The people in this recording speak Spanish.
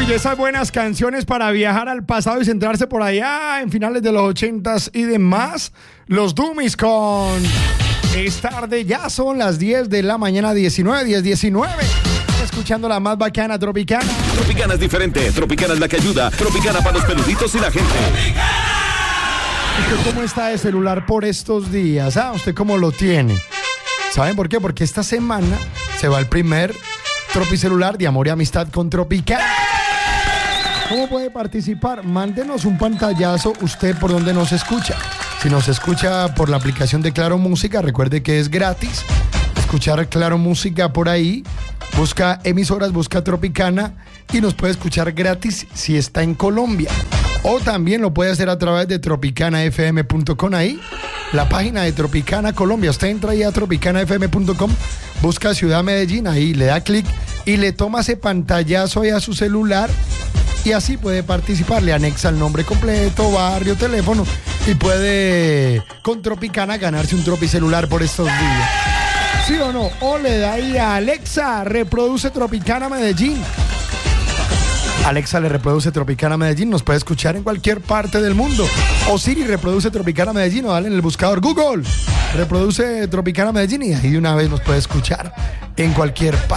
Y esas buenas canciones para viajar al pasado y centrarse por allá en finales de los 80s y demás. Los Dummies con Es tarde, ya son las 10 de la mañana, 10:19. Escuchando la más bacana, Tropicana. Tropicana es diferente, Tropicana es la que ayuda, Tropicana para los peluditos y la gente. ¿Usted cómo está de celular por estos días? ¿Usted cómo lo tiene? ¿Saben por qué? Porque esta semana se va el primer Tropicelular de amor y amistad con Tropicana. ¿Cómo puede participar? Mándenos un pantallazo usted por donde nos escucha. Si nos escucha por la aplicación de Claro Música, recuerde que es gratis escuchar Claro Música por ahí. Busca emisoras, busca Tropicana y nos puede escuchar gratis si está en Colombia. O también lo puede hacer a través de tropicanafm.com ahí, la página de Tropicana Colombia. Usted entra ahí a tropicanafm.com, busca Ciudad Medellín, ahí le da clic y le toma ese pantallazo ahí a su celular y así puede participar. Le anexa el nombre completo, barrio, teléfono y puede con Tropicana ganarse un Tropicelular por estos días. ¿Sí o no? O le da ahí a Alexa, reproduce Tropicana Medellín. Alexa le reproduce Tropicana Medellín, nos puede escuchar en cualquier parte del mundo. O Siri reproduce Tropicana Medellín, o dale en el buscador Google, reproduce Tropicana Medellín y ahí de una vez nos puede escuchar en cualquier parte.